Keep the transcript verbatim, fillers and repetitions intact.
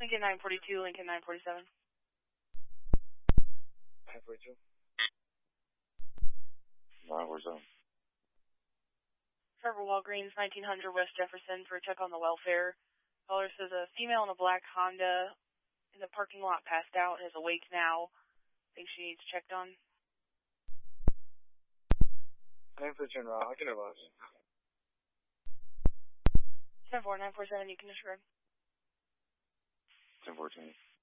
Lincoln nine forty-two, Lincoln nine forty-seven. nine forty-two. nine forty-seven. Trevor Walgreens, nineteen hundred West Jefferson for a check on the welfare. Caller says a female in a black Honda in the parking lot passed out and is awake now. Think she needs checked on. nine forty-two, I can advise. ten four, nine four seven, you can disregard. ten fourteen.